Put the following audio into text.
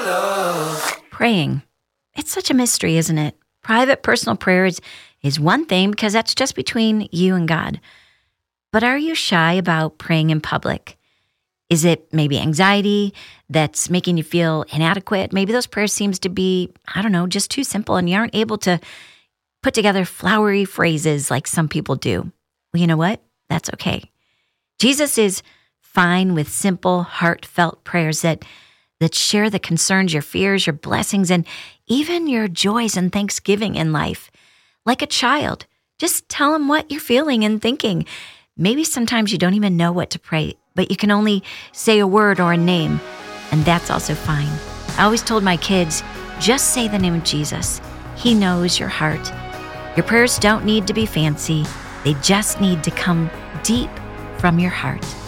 Praying. It's such a mystery, isn't it? Private personal prayer is one thing because that's just between you and God. But are you shy about praying in public? Is it maybe anxiety that's making you feel inadequate? Maybe those prayers seems to be, just too simple and you aren't able to put together flowery phrases like some people do. Well, you know what? That's okay. Jesus is fine with simple, heartfelt prayers that share the concerns, your fears, your blessings, and even your joys and thanksgiving in life. Like a child, just tell him what you're feeling and thinking. Maybe sometimes you don't even know what to pray, but you can only say a word or a name, and that's also fine. I always told my kids, just say the name of Jesus. He knows your heart. Your prayers don't need to be fancy. They just need to come deep from your heart.